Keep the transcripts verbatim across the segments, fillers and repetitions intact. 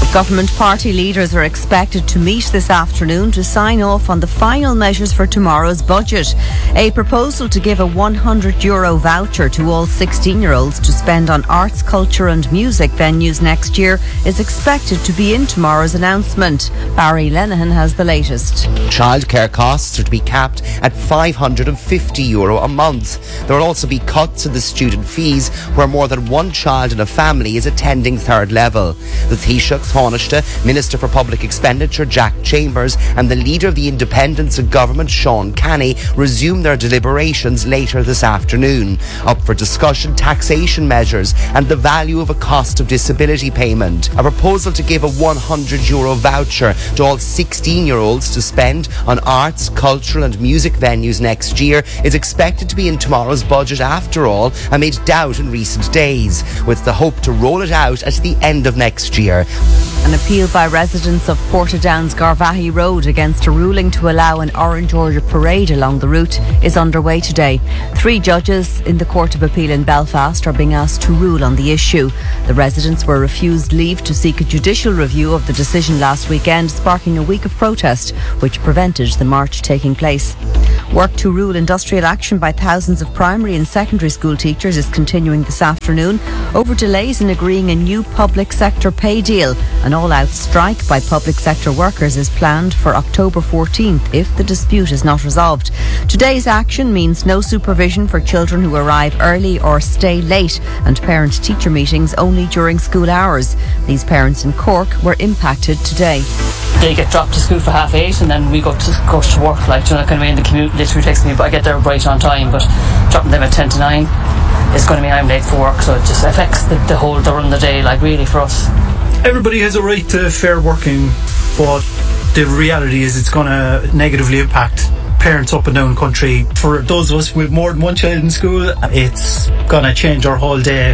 Government party leaders are expected to meet this afternoon to sign off on the final measures for tomorrow's budget. A proposal to give a one hundred euro voucher to all sixteen-year-olds to spend on arts, culture and music venues next year is expected to be in tomorrow's announcement. Barry Lenihan has the latest. Childcare costs are to be capped at five hundred fifty euro a month. There will also be cuts in the student fees where more than one child in a family is attending third level. The Taoiseach, Taoiseach, Minister for Public Expenditure Jack Chambers and the Leader of the Independents and Government Sean Canny resume their deliberations later this afternoon. Up for discussion, taxation measures and the value of a cost of disability payment. A proposal to give a one hundred euro voucher to all sixteen-year-olds to spend on arts, cultural and music venues next year is expected to be in tomorrow's budget after all, amid doubt in recent days, with the hope to roll it out at the end of next year. An appeal by residents of Portadown's Garvaghey Road against a ruling to allow an Orange Order parade along the route is underway today. Three judges in the Court of Appeal in Belfast are being asked to rule on the issue. The residents were refused leave to seek a judicial review of the decision last weekend, sparking a week of protest, which prevented the march taking place. Work to rule industrial action by thousands of primary and secondary school teachers is continuing this afternoon over delays in agreeing a new public sector pay deal. An all-out strike by public sector workers is planned for October fourteenth if the dispute is not resolved. Today's action means no supervision for children who arrive early or stay late, and parent-teacher meetings only during school hours. These parents in Cork were impacted today. They get dropped to school for half eight and then we go to go to work, like, you know, kind of in the commute literally takes me, but I get there right on time, but dropping them at ten to nine is going to mean I'm late for work, so it just affects the, the whole the run of the day, like, really, for us. Everybody has a right to fair working, but the reality is it's going to negatively impact parents up and down the country. For those of us with more than one child in school, it's going to change our whole day.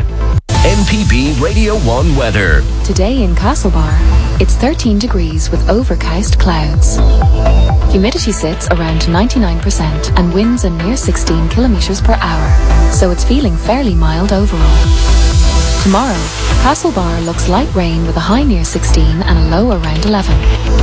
M P B Radio one weather. Today in Castlebar, it's thirteen degrees with overcast clouds. Humidity sits around ninety-nine percent and winds are near sixteen kilometres per hour, so it's feeling fairly mild overall. Tomorrow, Castlebar looks light rain with a high near sixteen and a low around eleven.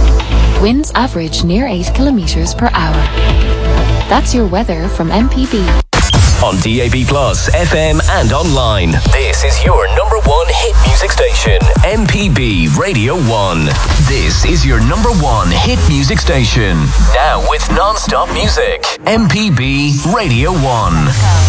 Winds average near eight kilometres per hour. That's your weather from M P B. On D A B Plus, F M and online. This is your number one hit music station, M P B Radio one. This is your number one hit music station. Now with non-stop music, M P B Radio one.